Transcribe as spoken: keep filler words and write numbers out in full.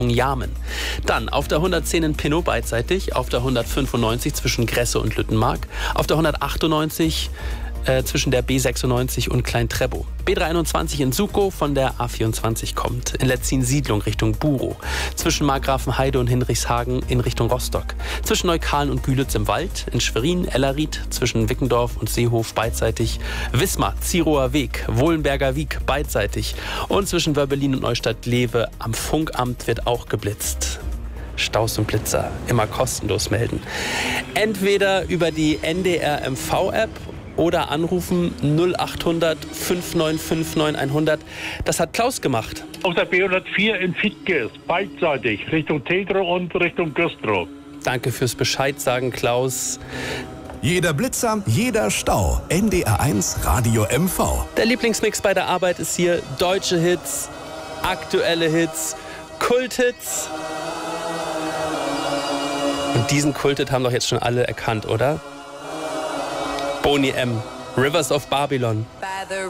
Jamen. Dann auf der hundertzehn in Pinnow beidseitig, auf der hundertfünfundneunzig zwischen Gresse und Lüttenmark, auf der hundertachtundneunzig äh, zwischen der B sechsundneunzig und Klein-Treppow. B dreiundzwanzig in Sukow von der A vierundzwanzig kommt. In Letzin-Siedlung Richtung Burow. Zwischen Markgrafenheide und Hinrichshagen in Richtung Rostock. Zwischen Neukalen und Gülitz im Wald. In Schwerin, Ellerried. Zwischen Wickendorf und Seehof beidseitig. Wismar, Zirower Weg. Wohlenberger Wiek beidseitig. Und zwischen Wörbelin und Neustadt-Lewe am Funkamt wird auch geblitzt. Staus und Blitzer immer kostenlos melden. Entweder über die N D R M V-App oder anrufen null achthundert fünf neun fünf neun hundert. Das hat Klaus gemacht. Auf der B hundertvier in Fitges, beidseitig, Richtung Tegro und Richtung Güstrow. Danke fürs Bescheid sagen, Klaus. Jeder Blitzer, jeder Stau. N D R eins Radio M V. Der Lieblingsmix bei der Arbeit ist hier deutsche Hits, aktuelle Hits, Kulthits. Und diesen Kulthit haben doch jetzt schon alle erkannt, oder? Boney M. Rivers of Babylon.